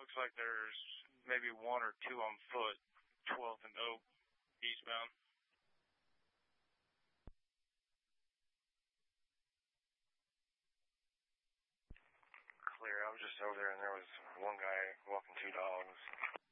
looks like there's maybe one or two on foot, 12th and Oak, eastbound. Clear. I was just over there, and there was one guy walking two dogs.